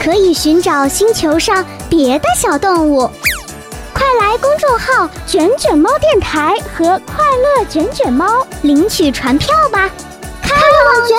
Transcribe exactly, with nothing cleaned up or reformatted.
可以寻找星球上别的小动物。快来公众号卷卷猫电台和快乐卷卷猫领取传票吧！开网